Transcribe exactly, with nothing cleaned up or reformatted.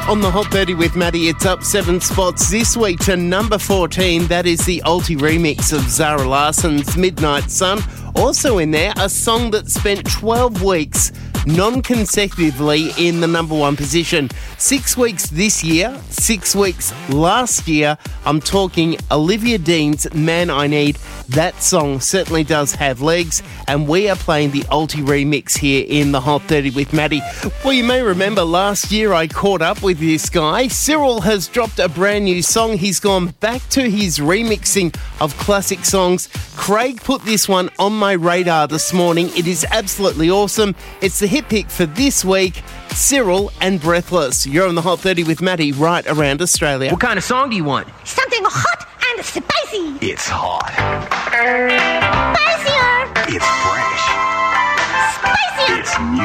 On the Hot thirty with Maddie, it's up seven spots this week to number fourteen. That is the Alti remix of Zara Larsson's Midnight Sun. Also in there, a song that spent twelve weeks non-consecutively in the number one position. Six weeks this year, six weeks last year. I'm talking Olivia Dean's Man I Need. That song certainly does have legs, and we are playing the Alti remix here in the Hot thirty with Maddie. Well, you may remember last year I caught up with this guy. Cyril has dropped a brand new song. He's gone back to his remixing of classic songs. Craig put this one on my radar this morning. It is absolutely awesome. It's the hit pick for this week, Cyril and Breathless. You're on the Hot thirty with Maddie right around Australia. What kind of song do you want? Something hot and spicy. It's hot. Spicier. It's fresh. Spicier. It's new.